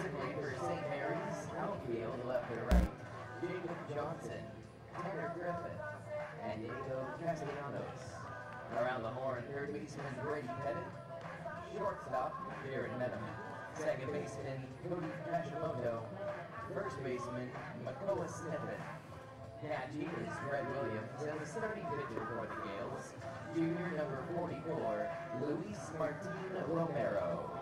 Defensively for St. Mary's, outfield left to right, Jacob Johnson, Tanner Griffin, and Diego Castellanos. Around the horn, third baseman Brady Pettit, shortstop Jared Medham, second baseman Cody Hashimoto, first baseman Makoa Sniffen. Catching is Fred Williams, and the starting pitcher for the Gales, junior number 44, Luis Martin Romero.